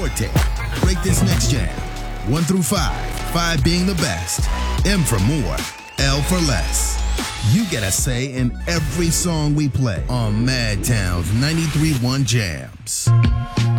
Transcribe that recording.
forte. Rate this next jam. 1 through 5. 5 being the best. M for more. L for less. You get a say in every song we play on Madtown's 93.1 Jams.